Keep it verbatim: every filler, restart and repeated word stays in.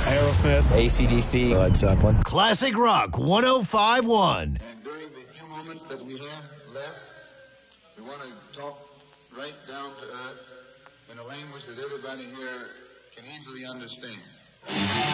Aerosmith, A C D C, Led Zeppelin. Classic Rock one oh five point one. And during the few moments that we have left, we want to talk right down to earth in a language that everybody here can easily understand.